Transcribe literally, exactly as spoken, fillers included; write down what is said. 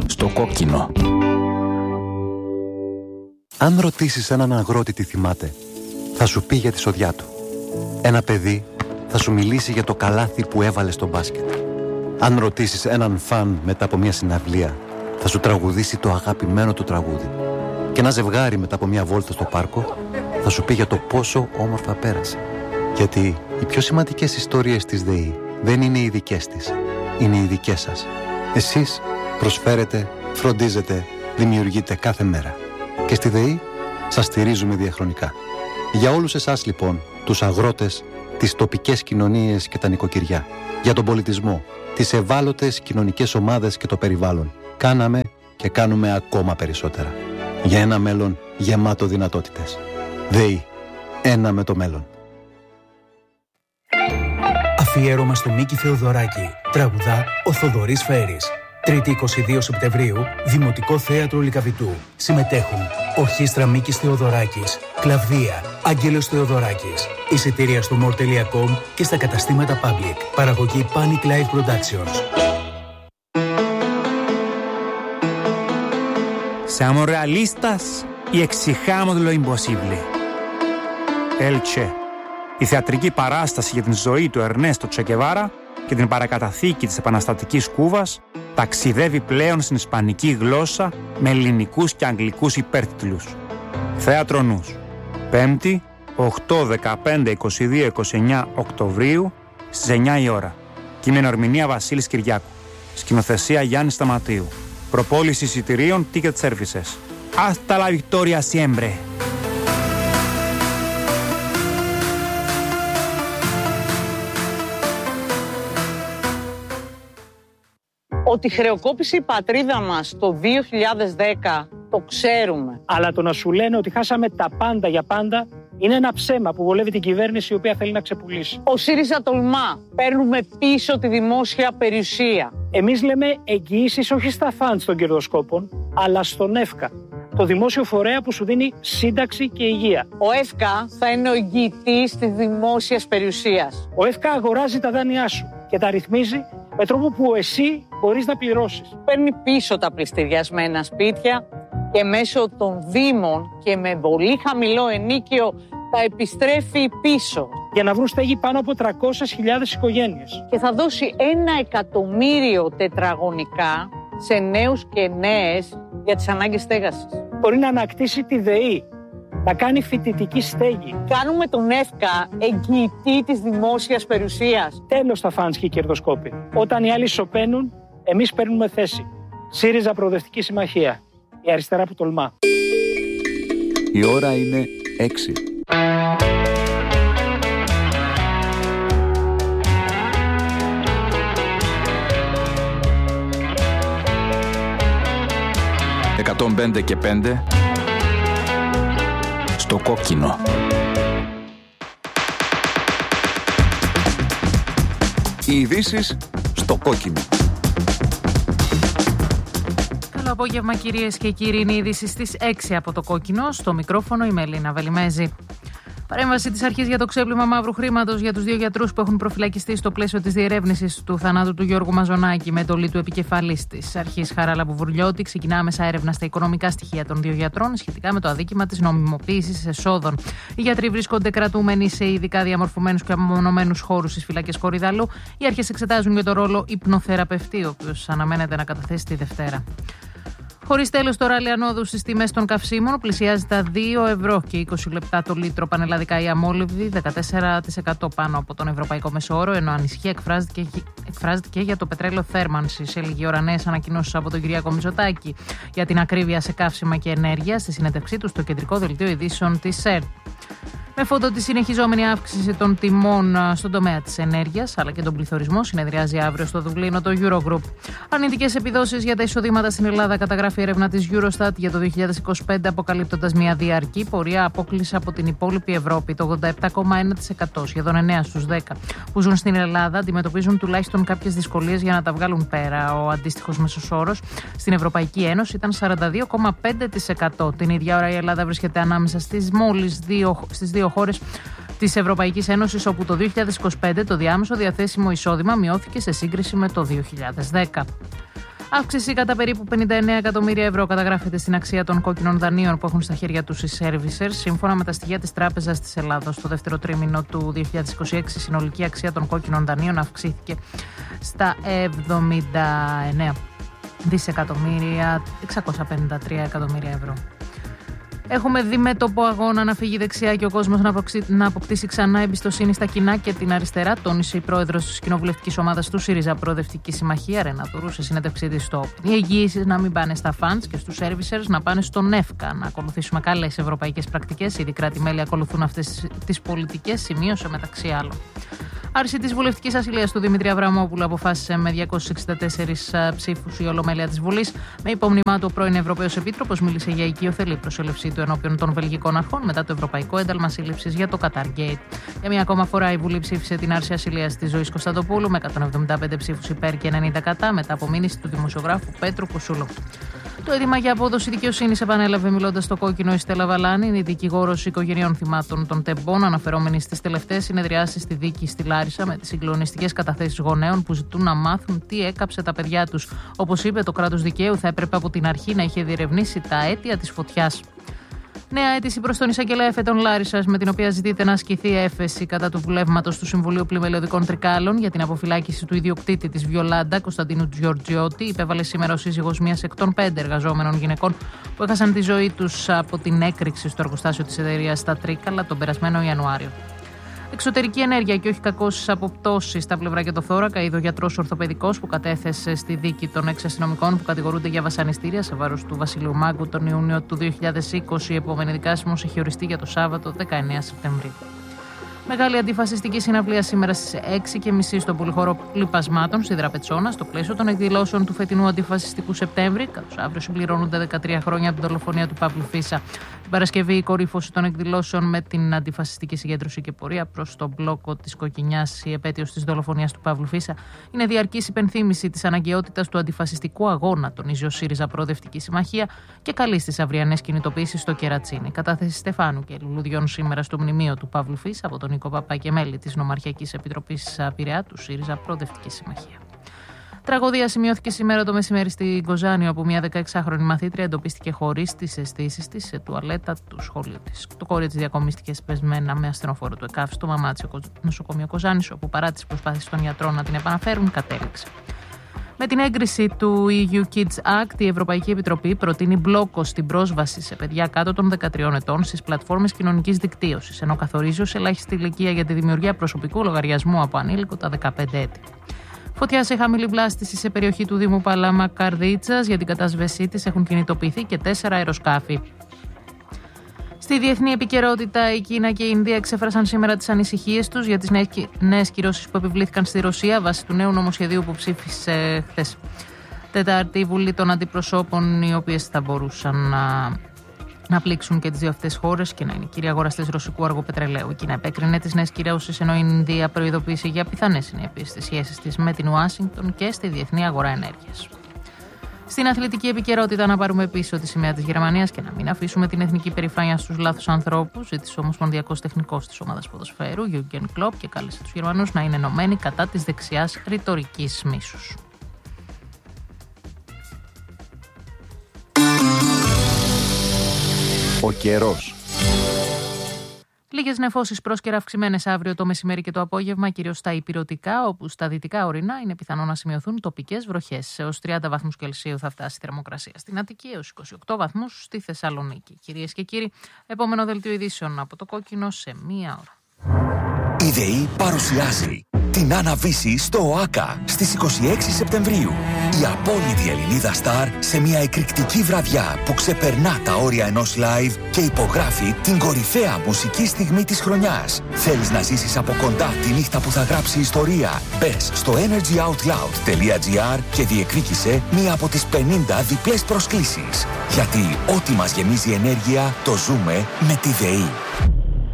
Στο κόκκινο. Αν ρωτήσεις έναν αγρότη τι θυμάται, θα σου πει για τη σοδιά του. Ένα παιδί θα σου μιλήσει για το καλάθι που έβαλε στο μπάσκετ. Αν ρωτήσεις έναν φαν μετά από μια συναυλία, θα σου τραγουδήσει το αγαπημένο του τραγούδι. Και ένα ζευγάρι μετά από μια βόλτα στο πάρκο θα σου πει για το πόσο όμορφα πέρασε. Γιατί οι πιο σημαντικές ιστορίες της ΔΕΗ δεν είναι οι δικές της, είναι οι δικές σας. Εσείς προσφέρετε, φροντίζετε, δημιουργείτε κάθε μέρα. Και στη ΔΕΗ σας στηρίζουμε διαχρονικά. Για όλους εσάς λοιπόν, τους αγρότες, τις τοπικές κοινωνίες και τα νοικοκυριά, για τον πολιτισμό, τις ευάλωτες κοινωνικές ομάδες και το περιβάλλον, κάναμε και κάνουμε ακόμα περισσότερα. Για ένα μέλλον γεμάτο δυνατότητες. ΔΕΗ. Ένα με το μέλλον. Αφιέρωμα στο Μίκη Θεοδωράκη. Τραγουδά ο Θοδωρής Φέρης. Τρίτη εικοστή δεύτερη Σεπτεμβρίου, Δημοτικό Θέατρο Λυκαβητού. Συμμετέχουν Ορχήστρα Μίκης Θεοδωράκης, Κλαβδία, Άγγελος Θεοδωράκης. Εισιτήρια στο more τελεία com και στα καταστήματα Public. Παραγωγή Panic Live Productions. Siamo realistas y exijamos lo imposible. Elche. Η θεατρική παράσταση για την ζωή του Ερνέστο Τσε Γκεβάρα και την παρακαταθήκη της επαναστατικής Κούβας ταξιδεύει πλέον στην ισπανική γλώσσα με ελληνικούς και αγγλικούς υπέρτιτλους. Θέατρο Νους. Πέμπτη, οκτώ, δεκαπέντε, είκοσι δύο, είκοσι εννέα Οκτωβρίου στις εννιά η ώρα. Κείμενο ερμηνεία Βασίλης Κυριάκου. Σκηνοθεσία Γιάννη Σταματίου. Προπόληση εισιτηρίων Ticket Services. Hasta la victoria siempre. Ότι χρεοκόπησε η πατρίδα μας το δύο χιλιάδες δέκα, το ξέρουμε. Αλλά το να σου λένε ότι χάσαμε τα πάντα για πάντα είναι ένα ψέμα που βολεύει την κυβέρνηση η οποία θέλει να ξεπουλήσει. Ο ΣΥΡΙΖΑ τολμά. Παίρνουμε πίσω τη δημόσια περιουσία. Εμείς λέμε εγγυήσεις όχι στα φαντς των κερδοσκόπων, αλλά στον ΕΦΚΑ. Το δημόσιο φορέα που σου δίνει σύνταξη και υγεία. Ο ΕΦΚΑ θα είναι ο εγγυητής της δημόσιας περιουσίας. Ο ΕΦΚΑ αγοράζει τα δάνειά σου και τα ρυθμίζει με τρόπο που εσύ μπορείς να πληρώσεις. Παίρνει πίσω τα πληστηριασμένα σπίτια και μέσω των δήμων και με πολύ χαμηλό ενίκιο τα επιστρέφει πίσω. Για να βρουν στέγη πάνω από τριακόσιες χιλιάδες οικογένειες. Και θα δώσει ένα εκατομμύριο τετραγωνικά σε νέους και νέες για τις ανάγκες στέγασης. Μπορεί να ανακτήσει τη ΔΕΗ, να κάνει φοιτητική στέγη. Κάνουμε τον ΕΦΚΑ εγγυητή της δημόσιας περιουσίας. Τέλος τα φαντς και οι κερδοσκόποι. Όταν οι άλλοι σωπαίνουν, εμείς παίρνουμε θέση. ΣΥΡΙΖΑ Προοδευτική Συμμαχία. Η αριστερά που τολμά. Η ώρα είναι έξι. εκατόν πέντε και πέντε στο κόκκινο. Οι ειδήσεις στο κόκκινο. Καλό απόγευμα κυρίες και κύριοι, είναι η είδηση στις έξι από το κόκκινο. Στο μικρόφωνο η Μελίνα Βελιμέζη. Παρέμβαση της αρχής για το ξέπλυμα μαύρου χρήματος για τους δύο γιατρούς που έχουν προφυλακιστεί στο πλαίσιο της διερεύνησης του θανάτου του Γιώργου Μαζονάκη με εντολή του επικεφαλής της αρχής Χαράλαμπου Βουρλιώτη. Ξεκινά άμεσα έρευνα στα οικονομικά στοιχεία των δύο γιατρών σχετικά με το αδίκημα της νομιμοποίησης εσόδων. Οι γιατροί βρίσκονται κρατούμενοι σε ειδικά διαμορφωμένους και απομονωμένους χώρους στις φυλακές Κορυδαλού. Οι αρχές εξετάζουν για το ρόλο υπνοθεραπευτή, ο οποίος αναμένεται να καταθέσει τη Δευτέρα. Χωρίς τέλος το ράλι ανόδου στις τιμές των καυσίμων, πλησιάζει τα δύο ευρώ και είκοσι λεπτά το λίτρο πανελλαδικά η αμόλυβδη, δεκατέσσερα τοις εκατό πάνω από τον ευρωπαϊκό μεσόωρο, ενώ ανησυχία εκφράζεται και, εκφράζεται και για το πετρέλαιο θέρμανση. Σε λίγη ώρα νέες ανακοινώσεις από τον Κυριάκο Μητσοτάκη για την ακρίβεια σε καύσιμα και ενέργεια στη συνέντευξή του στο κεντρικό δελτίο ειδήσεων της ΕΡΤ. Με φόντο τη συνεχιζόμενη αύξηση των τιμών στον τομέα της ενέργειας αλλά και τον πληθωρισμό, συνεδριάζει αύριο στο Δουβλίνο το Eurogroup. Αρνητικές επιδόσεις για τα εισοδήματα στην Ελλάδα καταγράφει έρευνα της Eurostat για το δύο χιλιάδες είκοσι πέντε, αποκαλύπτοντας μια διαρκή πορεία απόκλιση από την υπόλοιπη Ευρώπη. Το ογδόντα επτά κόμμα ένα τοις εκατό, σχεδόν εννέα στους δέκα που ζουν στην Ελλάδα, αντιμετωπίζουν τουλάχιστον κάποιες δυσκολίες για να τα βγάλουν πέρα. Ο αντίστοιχος μέσος όρος στην Ευρωπαϊκή Ένωση ήταν σαράντα δύο κόμμα πέντε τοις εκατό. Την ίδια ώρα η Ελλάδα βρίσκεται ανάμεσα στις μόλις δύο, στις δύο χώρες της Ευρωπαϊκής Ένωσης, όπου το δύο χιλιάδες είκοσι πέντε το διάμεσο διαθέσιμο εισόδημα μειώθηκε σε σύγκριση με το δύο χιλιάδες δέκα. Αύξηση κατά περίπου πενήντα εννέα εκατομμύρια ευρώ καταγράφεται στην αξία των κόκκινων δανείων που έχουν στα χέρια τους οι servicers. Σύμφωνα με τα στοιχεία της Τράπεζας της Ελλάδος, το δεύτερο τρίμηνο του δύο χιλιάδες είκοσι έξι η συνολική αξία των κόκκινων δανείων αυξήθηκε στα εβδομήντα εννέα δισεκατομμύρια εξακόσια πενήντα τρία εκατομμύρια ευρώ. Έχουμε δει μέτωπο αγώνα να φύγει δεξιά και ο κόσμος να, αποκτήσει, να αποκτήσει ξανά εμπιστοσύνη στα κοινά και την αριστερά, τόνισε η πρόεδρος της κοινοβουλευτικής ομάδας του ΣΥΡΙΖΑ Προοδευτική Συμμαχία, Ρένα Τουρού, σε συνέντευξή της στο ΟΠ. Οι εγγύησεις να μην πάνε στα funds και στους servicers, να πάνε στον ΕΦΚΑ. Να ακολουθήσουμε καλές ευρωπαϊκές πρακτικές. Ήδη κράτη-μέλη ακολουθούν αυτές τις πολιτικές, σημείωσε μεταξύ άλλων. Άρση της βουλευτικής ασυλίας του Δημήτρη Αβραμόπουλου αποφάσισε με διακόσιους εξήντα τέσσερις ψήφους η Ολομέλεια της Βουλής. Με υπομνημά του, ο πρώην Ευρωπαίος Επίτροπος μίλησε για οικειοθελή προσέλευσή του ενώπιον των βελγικών αρχών μετά το Ευρωπαϊκό Ένταλμα Σύλληψης για το Qatargate. Για μια ακόμα φορά η Βουλή ψήφισε την άρση ασυλίας της Ζωής Κωνσταντοπούλου με εκατόν εβδομήντα πέντε ψήφους υπέρ και ενενήντα κατά μετά από μήνυση του δημοσιογράφου Πέτρου Κουσούλου. Το αίτημα για απόδοση δικαιοσύνης επανέλαβε μιλώντας στο Κόκκινο η Στέλλα Βαλάνη, είναι η δικηγόρος οικογενειών θυμάτων των τεμπών, αναφερόμενη στις τελευταίες συνεδριάσεις στη δίκη στη Λάρισα με τις συγκλονιστικές καταθέσεις γονέων που ζητούν να μάθουν τι έκαψε τα παιδιά τους. Όπως είπε, το κράτος δικαίου θα έπρεπε από την αρχή να είχε διερευνήσει τα αίτια της φωτιάς. Νέα αίτηση προς τον εισαγγελέα Εφετών Λάρισσας, με την οποία ζητείται να ασκηθεί έφεση κατά του βουλεύματος του Συμβουλίου Πλημελιωδικών Τρικάλων για την αποφυλάκηση του ιδιοκτήτη της Βιολάντα, Κωνσταντίνου Τζιορτζιώτη, υπέβαλε σήμερα ο σύζυγος μιας εκ των πέντε εργαζόμενων γυναικών που έχασαν τη ζωή τους από την έκρηξη στο εργοστάσιο της εταιρείας στα Τρίκαλα τον περασμένο Ιανουάριο. Εξωτερική ενέργεια και όχι κακώσεις αποπτώσεις στα πλευρά και το θώρακα, είδε ο γιατρός ορθοπαιδικός που κατέθεσε στη δίκη των έξι αστυνομικών που κατηγορούνται για βασανιστήρια σε βάρος του Βασιλείου Μάγκου τον Ιούνιο του δύο χιλιάδες είκοσι. Η επόμενη δικάσιμος έχει οριστεί για το Σάββατο δεκαεννέα Σεπτεμβρίου. Μεγάλη αντιφασιστική συναυλία σήμερα στις έξι και μισή στον Πολυχώρο Λιπασμάτων στη Δραπετσόνα, στο πλαίσιο των εκδηλώσεων του φετινού αντιφασιστικού Σεπτέμβρη, καθώς αύριο συμπληρώνονται δεκατρία χρόνια από την δολοφονία του Παύλου Φίσα. Την Παρασκευή η κορύφωση των εκδηλώσεων με την αντιφασιστική συγκέντρωση και πορεία προς τον μπλόκο της Κοκκινιάς, η επέτειος της δολοφονίας του Παύλου Φίσα, είναι διαρκής υπενθύμηση της αναγκαιότητας του αντιφασιστικού αγώνα, τονίζει ο ΣΥΡΙΖΑ Προοδευτική Συμμαχία και καλεί στις αυριανές κινητοποιήσεις στο Κερατσίνι. Κατάθεση Στεφάνου και λουλουδιών σήμερα στο μνημείο του Παύλου Φίσα από τον Νίκο Παπά και μέλη της Νομαρχιακής Επιτροπής Πειραιά του ΣΥΡΙΖΑ Προοδευτική Συμμαχία. Τραγωδία σημειώθηκε σήμερα το μεσημέρι στην Κοζάνη, όπου μια δεκαεξάχρονη μαθήτρια εντοπίστηκε χωρίς τις αισθήσεις της σε τουαλέτα του σχολείου της. Το κόρη της διακομίστηκε σπεσμένα με ασθενοφόρο του ΕΚΑΒ στο Μαμάτσιο νοσοκομείο Κοζάνης, όπου παρά τις προσπάθειες των γιατρών να την επαναφέρουν, κατέληξε. Με την έγκριση του ι γιου Kids Act, η Ευρωπαϊκή Επιτροπή προτείνει μπλόκο στην πρόσβαση σε παιδιά κάτω των δεκατριών ετών στις πλατφόρμες κοινωνικής δικτύωσης, ενώ καθορίζει ως ελάχιστη ηλικία για τη δημιουργία προσωπικού λογαριασμού από ανήλικο τα δεκαπέντε έτη. Φωτιά σε χαμηλή βλάστηση σε περιοχή του Δήμου Παλάμα Καρδίτσας. Για την κατάσβεσή της έχουν κινητοποιηθεί και τέσσερα αεροσκάφη. Στη διεθνή επικαιρότητα, η Κίνα και η Ινδία εξέφρασαν σήμερα τις ανησυχίες τους για τις νέες κυρώσεις που επιβλήθηκαν στη Ρωσία βάσει του νέου νομοσχεδίου που ψήφισε χθες Τετάρτη η Βουλή των Αντιπροσώπων, οι οποίες θα μπορούσαν να, να πλήξουν και τις δύο αυτές χώρες και να είναι κύριοι αγοραστές ρωσικού αργοπετρελαίου. Η Κίνα επέκρινε τις νέες κυρώσεις, ενώ η Ινδία προειδοποίησε για πιθανές συνέπειες στις σχέσεις της με την Ουάσιγκτον και στη διεθνή αγορά ενέργειας. Στην αθλητική επικαιρότητα, να πάρουμε πίσω τη σημαία της Γερμανίας και να μην αφήσουμε την εθνική περηφάνεια στους λάθος ανθρώπους, ζήτησε ο Ομοσπονδιακός Τεχνικός της ομάδας ποδοσφαίρου, Jürgen Klopp, και κάλεσε τους Γερμανούς να είναι ενωμένοι κατά της δεξιάς ρητορικής μίσους. Ο καιρός. Λίγες νεφώσεις πρόσκαιρα αυξημένες αύριο το μεσημέρι και το απόγευμα, κυρίως στα ηπειρωτικά, όπου στα δυτικά ορεινά είναι πιθανό να σημειωθούν τοπικές βροχές. Έως τριάντα βαθμούς Κελσίου θα φτάσει η θερμοκρασία στην Αττική, έως είκοσι οκτώ βαθμούς στη Θεσσαλονίκη. Κυρίες και κύριοι, επόμενο δελτίο ειδήσεων από το Κόκκινο σε μία ώρα. Η ΔΕΗ παρουσιάζει την Άννα-Βύση στο ΟΑΚΑ στις είκοσι έξι Σεπτεμβρίου. Η απόλυτη Ελληνίδα στάρ σε μια εκρηκτική βραδιά που ξεπερνά τα όρια ενός live και υπογράφει την κορυφαία μουσική στιγμή της χρονιάς. Θέλεις να ζήσεις από κοντά τη νύχτα που θα γράψει ιστορία? Μπες στο energyoutloud.gr και διεκδίκησε μία από τις πενήντα διπλές προσκλήσεις. Γιατί ό,τι μας γεμίζει ενέργεια το ζούμε με τη ΔΕΗ.